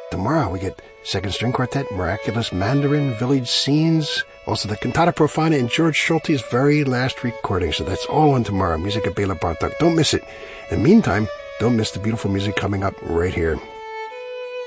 Tomorrow we get Second String Quartet, Miraculous Mandarin, Village Scenes, also the Cantata Profana and George Schulte's very last recording. So that's all on tomorrow. Music at Bela Bartok. Don't miss it. In the meantime, don't miss the beautiful music coming up right here.